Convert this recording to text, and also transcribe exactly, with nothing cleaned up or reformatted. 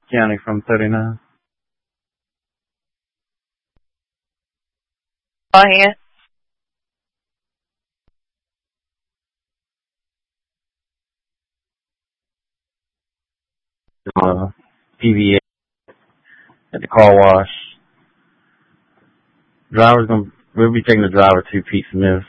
County from thirty-nine. Go ahead. Uh, P V A at the car wash. Driver's gonna, we'll be taking the driver to Pete Smith.